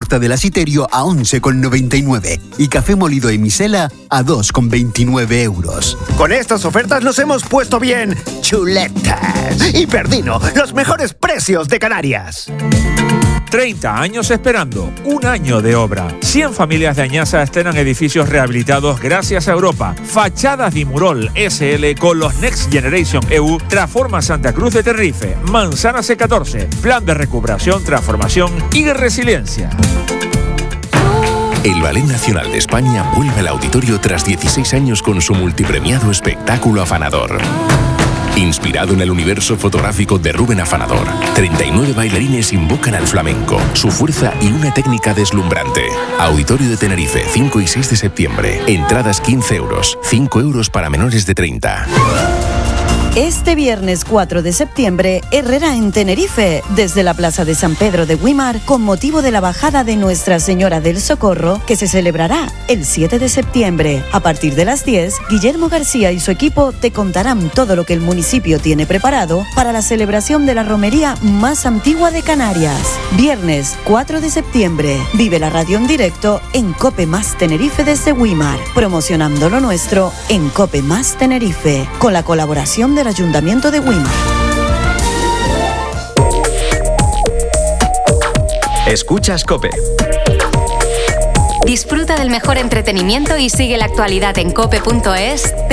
torta del Asiterio a 11,99 y café molido en Misela a 2,29 euros. Con estas ofertas nos hemos puesto bien chuletas. Y Perdino, los mejores precios de Canarias. 30 años esperando, un año de obra. 100 familias de Añasa estrenan edificios rehabilitados gracias a Europa. Fachadas Dimurol SL con los Next Generation EU transforma Santa Cruz de Tenerife. Manzana C14, plan de recuperación, transformación y resiliencia. El Ballet Nacional de España vuelve al auditorio tras 16 años con su multipremiado espectáculo Afanador. Inspirado en el universo fotográfico de Rubén Afanador, 39 bailarines invocan al flamenco, su fuerza y una técnica deslumbrante. Auditorio de Tenerife, 5 y 6 de septiembre. Entradas 15 euros, 5 euros para menores de 30. Este viernes 4 de septiembre, Herrera en Tenerife, desde la Plaza de San Pedro de Güímar, con motivo de la bajada de Nuestra Señora del Socorro, que se celebrará el 7 de septiembre. A partir de las 10, Guillermo García y su equipo te contarán todo lo que el municipio tiene preparado para la celebración de la romería más antigua de Canarias. Viernes 4 de septiembre, vive la radio en directo en Cope Más Tenerife desde Güímar, promocionando lo nuestro en Cope Más Tenerife, con la colaboración del Ayuntamiento de Güímar. Escuchas COPE. Disfruta del mejor entretenimiento y sigue la actualidad en cope.es.